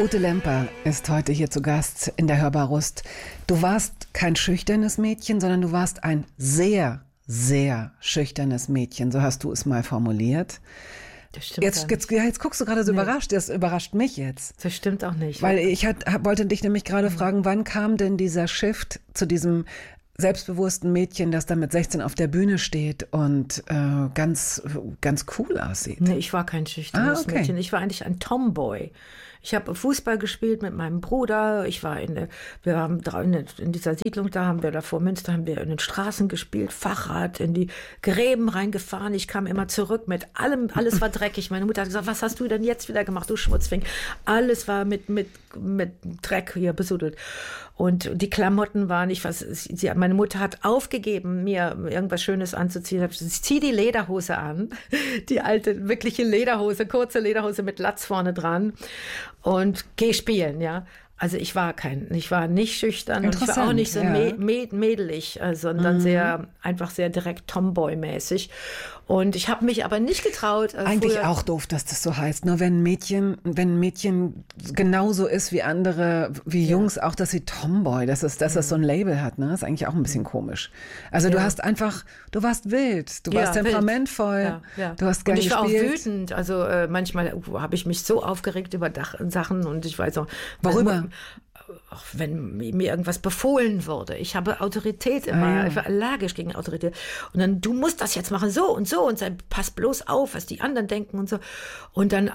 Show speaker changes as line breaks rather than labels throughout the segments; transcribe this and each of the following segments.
Ute Lemper ist heute hier zu Gast in der Hörbar-Rust. Du warst kein schüchternes Mädchen, sondern du warst ein sehr, sehr schüchternes Mädchen. So hast du es mal formuliert.
Das stimmt
Jetzt guckst du gerade so überrascht. Das überrascht mich jetzt.
Das stimmt auch nicht.
Weil ich wollte dich nämlich gerade fragen, wann kam denn dieser Shift zu diesem selbstbewussten Mädchen, das dann mit 16 auf der Bühne steht und ganz, ganz cool aussieht?
Nee, ich war kein schüchternes Mädchen. Ich war eigentlich ein Tomboy. Ich habe Fußball gespielt mit meinem Bruder. Wir haben in dieser Siedlung, da vor Münster, haben wir in den Straßen gespielt, Fahrrad, in die Gräben reingefahren. Ich kam immer zurück mit allem, alles war dreckig. Meine Mutter hat gesagt, was hast du denn jetzt wieder gemacht, du Schmutzfink? Alles war mit Dreck hier besudelt. Und die Klamotten waren meine Mutter hat aufgegeben, mir irgendwas Schönes anzuziehen. Ich ziehe die Lederhose an, die alte, wirkliche Lederhose, kurze Lederhose mit Latz vorne dran und geh spielen, ja. Also ich war nicht schüchtern und ich war auch nicht so mädelig, sondern einfach sehr direkt Tomboy-mäßig. Und ich habe mich aber nicht getraut.
Eigentlich auch doof, dass das so heißt. Nur wenn ein Mädchen genauso ist wie andere, wie Jungs, auch dass sie Tomboy, dass es so ein Label hat, ne, ist eigentlich auch ein bisschen komisch. Also du warst wild, du warst temperamentvoll, du hast gern gespielt. Und ich war auch wütend.
Also manchmal habe ich mich so aufgeregt über Sachen und ich weiß auch.
Worüber?
Auch wenn mir irgendwas befohlen wurde. Ich habe Autorität immer. Ich war allergisch gegen Autorität. Und dann, du musst das jetzt machen, so und pass bloß auf, was die anderen denken und so. Und dann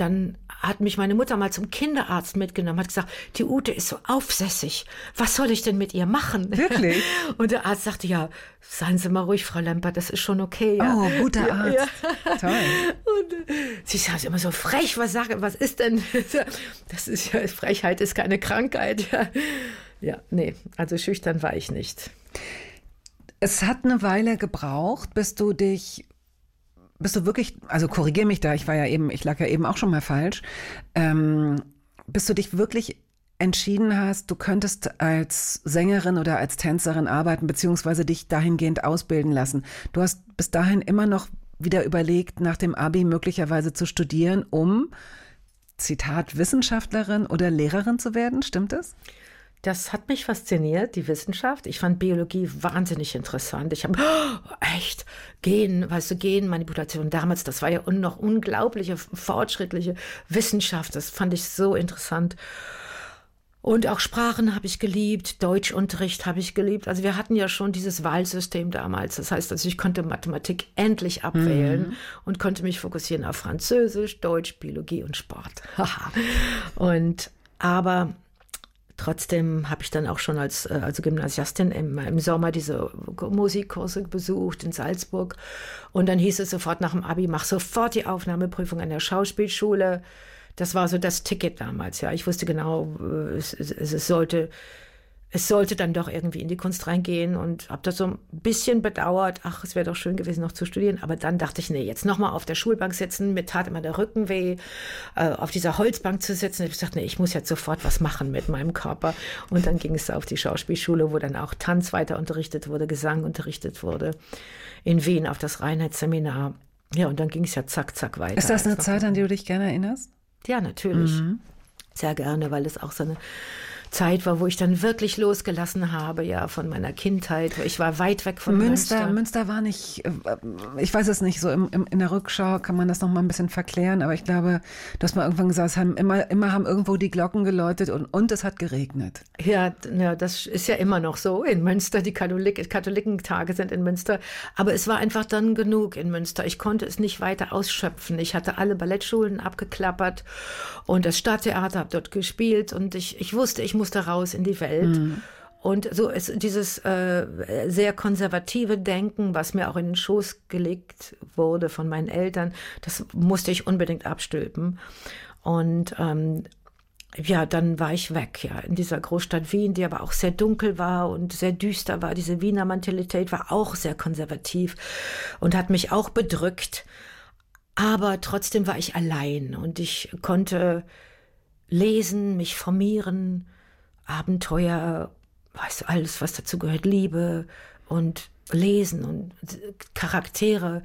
hat mich meine Mutter mal zum Kinderarzt mitgenommen, hat gesagt, die Ute ist so aufsässig. Was soll ich denn mit ihr machen?
Wirklich?
Und der Arzt sagte, ja, seien Sie mal ruhig, Frau Lemper, das ist schon okay. Ja.
Oh, guter Arzt. Ja. Toll.
Und sie sagt immer so frech, was ist denn? Frechheit ist keine Krankheit. Ja, nee, also schüchtern war ich nicht.
Es hat eine Weile gebraucht, bis du wirklich, also korrigier mich da, ich lag ja eben auch schon mal falsch, bis du dich wirklich entschieden hast, du könntest als Sängerin oder als Tänzerin arbeiten, beziehungsweise dich dahingehend ausbilden lassen. Du hast bis dahin immer noch wieder überlegt, nach dem Abi möglicherweise zu studieren, um, Zitat, Wissenschaftlerin oder Lehrerin zu werden, stimmt das?
Das hat mich fasziniert, die Wissenschaft. Ich fand Biologie wahnsinnig interessant. Ich habe, echt, Genmanipulation damals, das war ja noch unglaubliche, fortschrittliche Wissenschaft. Das fand ich so interessant. Und auch Sprachen habe ich geliebt, Deutschunterricht habe ich geliebt. Also wir hatten ja schon dieses Wahlsystem damals. Das heißt, also ich konnte Mathematik endlich abwählen und konnte mich fokussieren auf Französisch, Deutsch, Biologie und Sport. Aber trotzdem habe ich dann auch schon als Gymnasiastin im Sommer diese Musikkurse besucht in Salzburg. Und dann hieß es sofort nach dem Abi, mach sofort die Aufnahmeprüfung an der Schauspielschule. Das war so das Ticket damals. Ja, ich wusste genau, es sollte dann doch irgendwie in die Kunst reingehen und habe das so ein bisschen bedauert. Ach, es wäre doch schön gewesen, noch zu studieren. Aber dann dachte ich, nee, jetzt nochmal auf der Schulbank sitzen. Mir tat immer der Rücken weh, auf dieser Holzbank zu sitzen. Ich dachte, nee, ich muss jetzt sofort was machen mit meinem Körper. Und dann ging es auf die Schauspielschule, wo dann auch Tanz weiter unterrichtet wurde, Gesang unterrichtet wurde. In Wien auf das Reinheitsseminar. Ja, und dann ging es ja zack, zack weiter.
Ist das eine Zeit, an die du dich gerne erinnerst?
Ja, natürlich. Sehr gerne, weil es auch so eine Zeit war, wo ich dann wirklich losgelassen habe, ja, von meiner Kindheit. Ich war weit weg von Münster.
Münster war nicht, ich weiß es nicht, so in der Rückschau kann man das noch mal ein bisschen verklären, aber ich glaube, du hast mal irgendwann gesagt, immer haben irgendwo die Glocken geläutet und es hat geregnet.
Ja, das ist ja immer noch so in Münster. Die Katholikentage sind in Münster. Aber es war einfach dann genug in Münster. Ich konnte es nicht weiter ausschöpfen. Ich hatte alle Ballettschulen abgeklappert und das Stadttheater, habe dort gespielt und ich wusste, ich musste raus in die Welt. Und so ist dieses sehr konservative Denken, was mir auch in den Schoß gelegt wurde von meinen Eltern, das musste ich unbedingt abstülpen. Und ja, dann war ich weg, ja, in dieser Großstadt Wien, die aber auch sehr dunkel war und sehr düster war. Diese Wiener Mentalität war auch sehr konservativ und hat mich auch bedrückt. Aber trotzdem war ich allein und ich konnte lesen, mich formieren, Abenteuer, weißt du, alles, was dazu gehört, Liebe und Lesen und Charaktere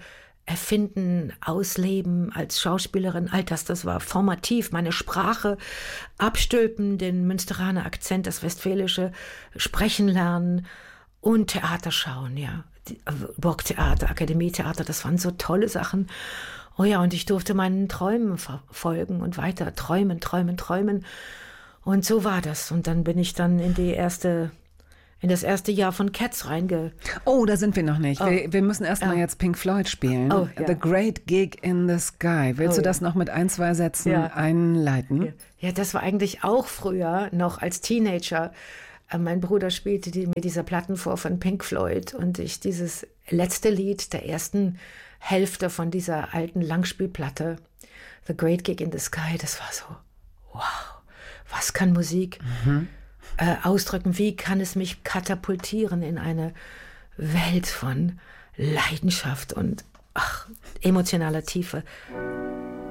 erfinden, ausleben als Schauspielerin. All das war formativ. Meine Sprache abstülpen, den Münsteraner Akzent, das Westfälische sprechen lernen und Theater schauen, ja. Burgtheater, Akademietheater, das waren so tolle Sachen. Oh ja, und ich durfte meinen Träumen verfolgen und weiter träumen. Und so war das. Und dann bin ich dann in das erste Jahr von Cats
Oh, da sind wir noch nicht. Wir müssen erstmal jetzt Pink Floyd spielen.
Oh, ja.
The Great Gig in the Sky. Willst du das noch mit 1, 2 Sätzen einleiten?
Ja, das war eigentlich auch früher, noch als Teenager. Mein Bruder spielte mir diese Platten vor von Pink Floyd und ich dieses letzte Lied der ersten Hälfte von dieser alten Langspielplatte, The Great Gig in the Sky, das war so, wow, was kann Musik ausdrücken, wie kann es mich katapultieren in eine Welt von Leidenschaft und emotionaler Tiefe.